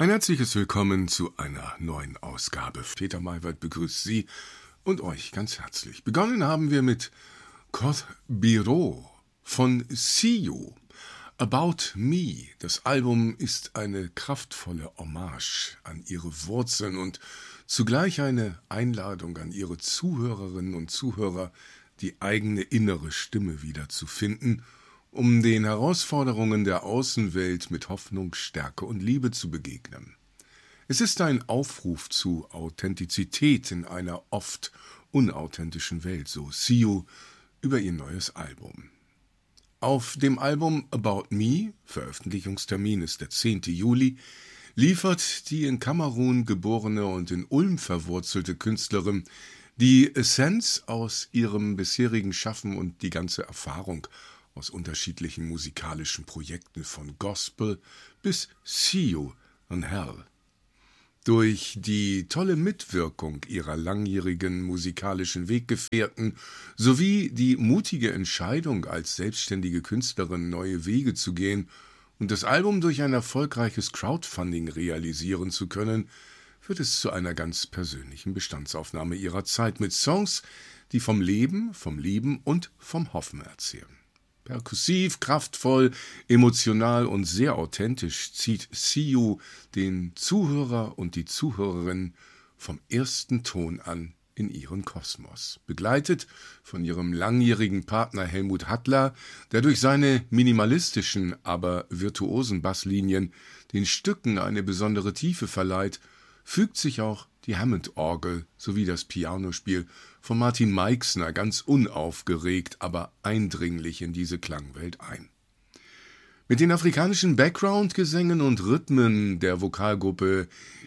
Ein herzliches Willkommen zu einer neuen Ausgabe. Peter Maywald begrüßt Sie und euch ganz herzlich. Begonnen haben wir mit Code Biro von See You. About Me. Das Album ist eine kraftvolle Hommage an ihre Wurzeln und zugleich eine Einladung an ihre Zuhörerinnen und Zuhörer, die eigene innere Stimme wiederzufinden, um den Herausforderungen der Außenwelt mit Hoffnung, Stärke und Liebe zu begegnen. Es ist ein Aufruf zu Authentizität in einer oft unauthentischen Welt, so See You über ihr neues Album. Auf dem Album About Me, Veröffentlichungstermin ist der 10. Juli, liefert die in Kamerun geborene und in Ulm verwurzelte Künstlerin die Essenz aus ihrem bisherigen Schaffen und die ganze Erfahrung aus unterschiedlichen musikalischen Projekten von Gospel bis See You in Hell. Durch die tolle Mitwirkung ihrer langjährigen musikalischen Weggefährten sowie die mutige Entscheidung, als selbstständige Künstlerin neue Wege zu gehen und das Album durch ein erfolgreiches Crowdfunding realisieren zu können, wird es zu einer ganz persönlichen Bestandsaufnahme ihrer Zeit mit Songs, die vom Leben, vom Lieben und vom Hoffen erzählen. Perkussiv, kraftvoll, emotional und sehr authentisch zieht See You den Zuhörer und die Zuhörerin vom ersten Ton an in ihren Kosmos. Begleitet von ihrem langjährigen Partner Helmut Hattler, der durch seine minimalistischen, aber virtuosen Basslinien den Stücken eine besondere Tiefe verleiht, fügt sich auch die Hammond-Orgel sowie das Pianospiel von Martin Meixner ganz unaufgeregt, aber eindringlich in diese Klangwelt ein. Mit den afrikanischen Background-Gesängen und Rhythmen der Vokalgruppe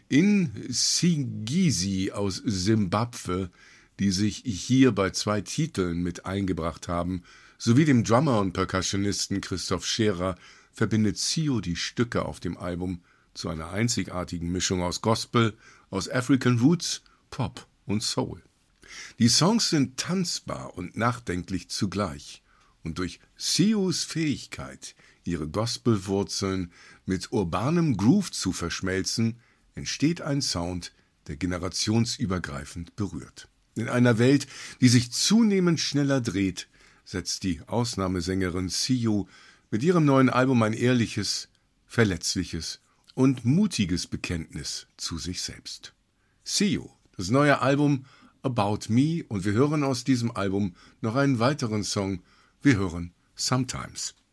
Insingisi aus Simbabwe, die sich hier bei 2 Titeln mit eingebracht haben, sowie dem Drummer und Percussionisten Christoph Scherer, verbindet See You die Stücke auf dem Album zu einer einzigartigen Mischung aus Gospel, aus African Roots, Pop und Soul. Die Songs sind tanzbar und nachdenklich zugleich. Und durch See Yus Fähigkeit, ihre Gospelwurzeln mit urbanem Groove zu verschmelzen, entsteht ein Sound, der generationsübergreifend berührt. In einer Welt, die sich zunehmend schneller dreht, setzt die Ausnahmesängerin See You mit ihrem neuen Album ein ehrliches, verletzliches und mutiges Bekenntnis zu sich selbst. See You, das neue Album About Me, und wir hören aus diesem Album noch einen weiteren Song. Wir hören Sometimes.